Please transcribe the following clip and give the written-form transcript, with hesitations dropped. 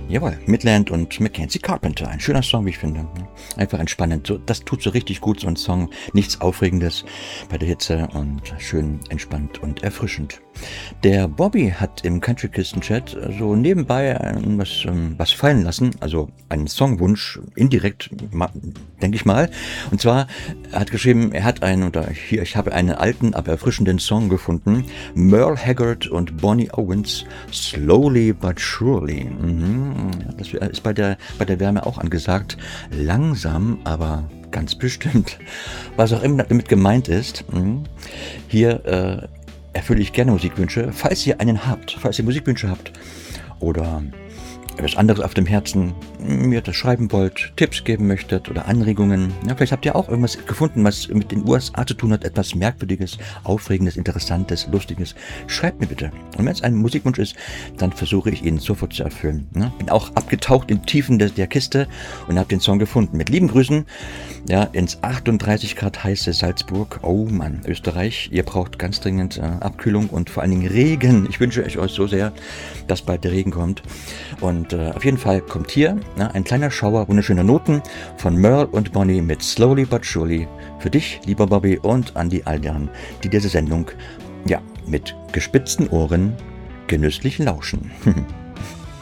Jawohl, Midland und Mackenzie Carpenter. Ein schöner Song, wie ich finde. Einfach entspannend. So, das tut so richtig gut, so ein Song. Nichts Aufregendes bei der Hitze und schön entspannt und erfrischend. Der Bobby hat im Country-Kisten-Chat so nebenbei was fallen lassen. Also einen Songwunsch, indirekt, denke ich mal. Und zwar, er hat geschrieben, ich habe einen alten, aber erfrischenden Song gefunden. Merle Haggard und Bonnie Owens, Slowly but Surely. Das ist bei der Wärme auch angesagt. Langsam, aber ganz bestimmt. Was auch immer damit gemeint ist. Hier erfülle ich gerne Musikwünsche. Falls ihr Musikwünsche habt oder etwas anderes auf dem Herzen, mir das schreiben wollt, Tipps geben möchtet oder Anregungen. Ja, vielleicht habt ihr auch irgendwas gefunden, was mit den USA zu tun hat, etwas Merkwürdiges, Aufregendes, Interessantes, Lustiges. Schreibt mir bitte. Und wenn es ein Musikwunsch ist, dann versuche ich ihn sofort zu erfüllen. Ja, bin auch abgetaucht in Tiefen der Kiste und habe den Song gefunden. Mit lieben Grüßen, ja, ins 38 Grad heiße Salzburg. Oh Mann, Österreich, ihr braucht ganz dringend Abkühlung und vor allen Dingen Regen. Ich wünsche euch so sehr, dass bald der Regen kommt. Und auf jeden Fall kommt hier ein kleiner Schauer wunderschöner Noten von Merle und Bonnie mit Slowly but Surely für dich, lieber Bobby, und an die Aldern, die diese Sendung mit gespitzten Ohren genüsslich lauschen.